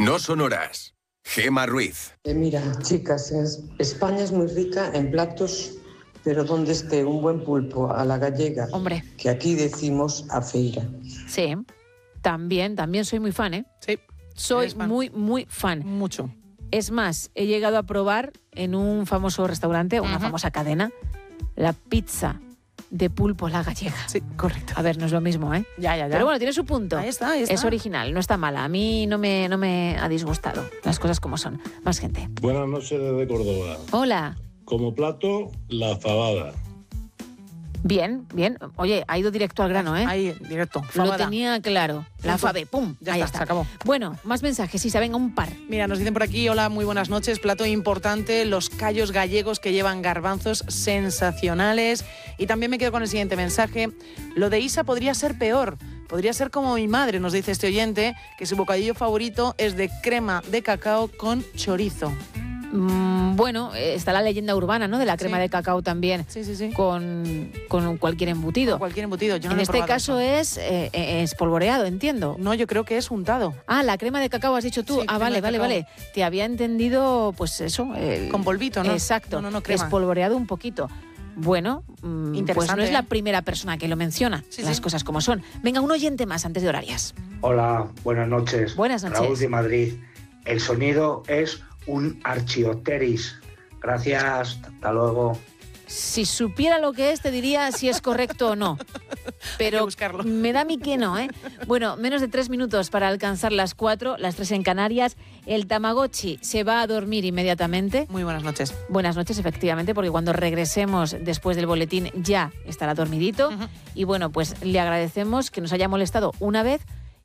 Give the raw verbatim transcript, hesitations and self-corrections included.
No son horas. Gema Ruiz. Eh, mira, chicas, es- España es muy rica en platos, pero donde esté un buen pulpo a la gallega, Hombre. que aquí decimos a feira. Sí, también, también soy muy fan, ¿eh? Sí. Soy Eres fan. muy, muy fan. Mucho. Es más, he llegado a probar en un famoso restaurante, una Ujú. famosa cadena, la pizza de pulpo a la gallega. Sí, correcto. A ver, no es lo mismo, ¿eh? Ya, ya, ya. Pero bueno, tiene su punto. Ahí está, ahí está. Es original, no está mala. A mí no me, no me ha disgustado. Las cosas como son. Más gente. Buenas noches desde Córdoba. Hola. Como plato, la fabada. Bien, bien. Oye, ha ido directo al grano, ¿eh? Ahí, directo. Lo Fabada. tenía claro. La Punto. Fabe, pum. Ya Ahí está, se acabó. Bueno, más mensajes. Isa, venga, un par. Mira, nos dicen por aquí, hola, muy buenas noches, plato importante, los callos gallegos que llevan garbanzos sensacionales. Y también me quedo con el siguiente mensaje, lo de Isa podría ser peor, podría ser como mi madre, nos dice este oyente, que su bocadillo favorito es de crema de cacao con chorizo. Mm, bueno, eh, está la leyenda urbana, ¿no? De la crema Sí. de cacao también. Sí, sí, sí. Con, con cualquier embutido. Con cualquier embutido, yo no en lo he este probado caso eso. es eh, eh, espolvoreado, entiendo. No, yo creo que es untado. Ah, la crema de cacao has dicho tú. Sí, ah, crema vale, de vale, cacao. vale. Te había entendido, pues eso. el- Con polvito, ¿no? Exacto. No, no, no, crema. Espolvoreado un poquito. Bueno, mm, pues no Interesante, es la ¿eh? primera persona que lo menciona. Sí, las sí. cosas como son. Venga, un oyente más antes de horarias. Hola, buenas noches. Buenas noches. Raúl de Madrid. El sonido es un archiopteris. Gracias, hasta luego. Si supiera lo que es, te diría si es correcto o no. Pero buscarlo. me da a mí que no, ¿eh? Bueno, menos de tres minutos para alcanzar las cuatro, las tres en Canarias. El Tamagotchi se va a dormir inmediatamente. Muy buenas noches. Buenas noches, efectivamente, porque cuando regresemos después del boletín ya estará dormidito. Ujú. Y bueno, pues le agradecemos que nos haya molestado una vez